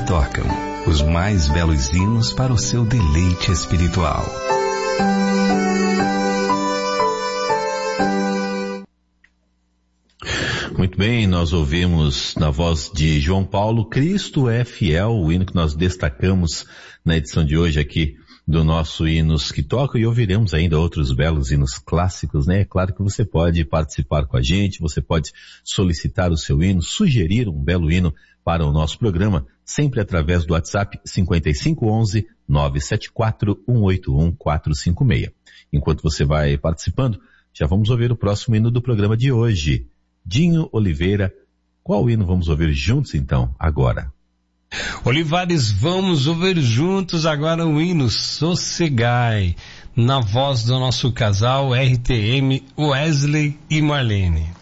tocam, os mais belos hinos para o seu deleite espiritual. Muito bem, nós ouvimos na voz de João Paulo, Cristo é Fiel, o hino que nós destacamos na edição de hoje aqui do nosso Hinos que Tocam, e ouviremos ainda outros belos hinos clássicos, né? É claro que você pode participar com a gente, você pode solicitar o seu hino, sugerir um belo hino para o nosso programa, sempre através do WhatsApp 5511-974-181-456. Enquanto você vai participando, já vamos ouvir o próximo hino do programa de hoje. Dinho Oliveira, qual hino vamos ouvir juntos então, agora? Olivares, vamos ouvir juntos agora o hino Sossegai, na voz do nosso casal RTM, Wesley e Marlene.